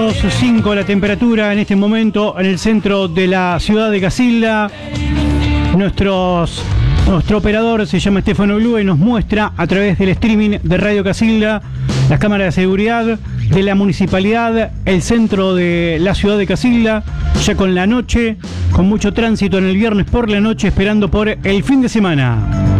grados 5 la temperatura en este momento en el centro de la ciudad de Casilda. Nuestro operador se llama Stefano Blue y nos muestra a través del streaming de Radio Casilda las cámaras de seguridad de la municipalidad, el centro de la ciudad de Casilda, ya con la noche, con mucho tránsito en el viernes por la noche, esperando por el fin de semana.